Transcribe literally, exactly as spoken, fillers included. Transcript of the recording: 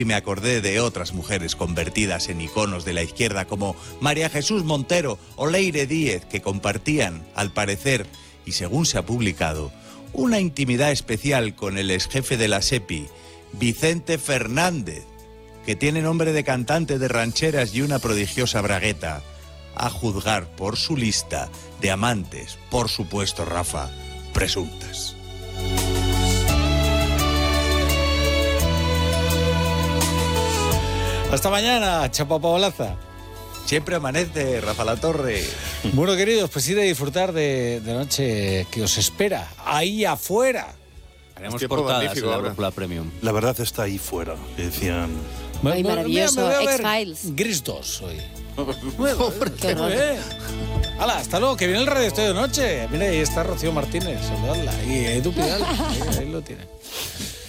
Y me acordé de otras mujeres convertidas en iconos de la izquierda como María Jesús Montero o Leire Díez, que compartían, al parecer, y según se ha publicado, una intimidad especial con el exjefe de la SEPI, Vicente Fernández, que tiene nombre de cantante de rancheras y una prodigiosa bragueta, a juzgar por su lista de amantes, por supuesto, Rafa, presuntas. Hasta mañana, Chapapablaza. Siempre amanece, Rafa La Torre. Bueno, queridos, pues ir a disfrutar de, de noche que os espera, ahí afuera. Haremos portadas en la Brújula Premium. La verdad está ahí fuera, que decían... Ay, maravilloso, Mira, me voy a ver X-Files. Gris dos hoy. Bueno, qué muy bien. Hala, hasta luego, que viene el Radio Estadio de Noche. Mira, ahí está Rocío Martínez, saludadla. Y Edu Pidal, ahí, ahí lo tiene.